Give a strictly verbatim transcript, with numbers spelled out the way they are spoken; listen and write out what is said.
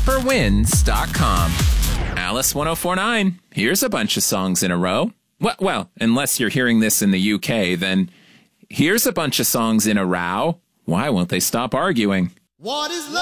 for wins dot com. Alice ten forty-nine, here's a bunch of songs in a row. Well, well, unless you're hearing this in the U K, then here's a bunch of songs in a row. Why won't they stop arguing? What is love?